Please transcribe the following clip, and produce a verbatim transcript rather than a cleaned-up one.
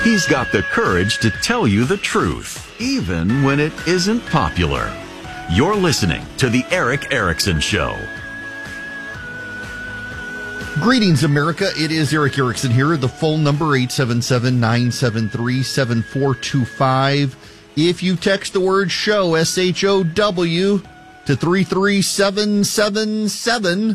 He's got the courage to tell you the truth, even when it isn't popular. You're listening to The Eric Erickson Show. Greetings, America. It is Eric Erickson here. The phone number, eight seven seven, nine seven three, seven four two five. If you text the word show, S H O W, to three three seven seven seven,